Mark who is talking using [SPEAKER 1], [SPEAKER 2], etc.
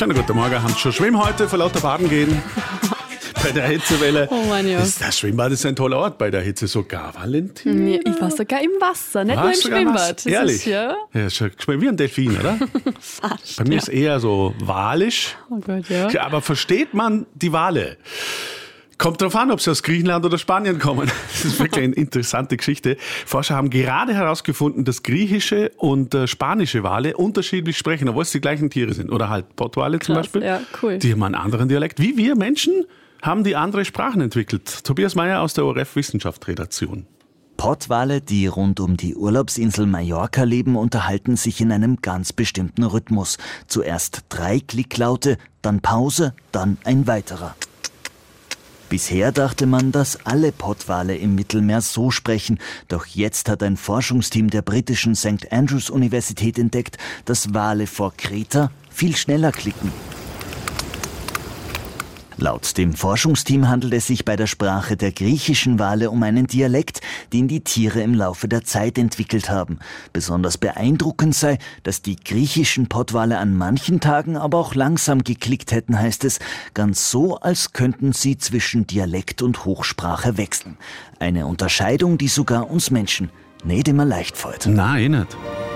[SPEAKER 1] Schönen guten Morgen, haben Sie schon Schwimmen heute vor lauter Baden gehen? Bei der Hitzewelle.
[SPEAKER 2] Oh Mann, ja.
[SPEAKER 1] Das Schwimmbad ist ein toller Ort bei der Hitze, sogar, Valentin.
[SPEAKER 2] Ja, ich war sogar im Wasser, nicht nur im Schwimmbad. Das
[SPEAKER 1] Ehrlich?
[SPEAKER 2] ist, ja.
[SPEAKER 1] Ja, schon wie ein Delfin, oder?
[SPEAKER 2] Fast,
[SPEAKER 1] Bei mir ist eher so walisch.
[SPEAKER 2] Oh Gott, ja.
[SPEAKER 1] Aber versteht man die Wale? Kommt darauf an, ob sie aus Griechenland oder Spanien kommen. Das ist wirklich eine interessante Geschichte. Forscher haben gerade herausgefunden, dass griechische und spanische Wale unterschiedlich sprechen, obwohl es die gleichen Tiere sind. Oder halt Pottwale zum
[SPEAKER 2] Krass,
[SPEAKER 1] Beispiel.
[SPEAKER 2] ja, cool.
[SPEAKER 1] Die haben einen anderen Dialekt. Wie wir Menschen haben die andere Sprachen entwickelt. Tobias Meyer aus der ORF Wissenschaftsredaktion.
[SPEAKER 3] Pottwale, die rund um die Urlaubsinsel Mallorca leben, unterhalten sich in einem ganz bestimmten Rhythmus. Zuerst 3 Klicklaute, dann Pause, dann ein weiterer. Bisher dachte man, dass alle Pottwale im Mittelmeer so sprechen. Doch jetzt hat ein Forschungsteam der britischen St. Andrews Universität entdeckt, dass Wale vor Kreta viel schneller klicken. Laut dem Forschungsteam handelt es sich bei der Sprache der griechischen Wale um einen Dialekt, den die Tiere im Laufe der Zeit entwickelt haben. Besonders beeindruckend sei, dass die griechischen Pottwale an manchen Tagen aber auch langsam geklickt hätten, heißt es, ganz so, als könnten sie zwischen Dialekt und Hochsprache wechseln. Eine Unterscheidung, die sogar uns Menschen nicht immer leicht fällt.
[SPEAKER 1] Nein, nicht.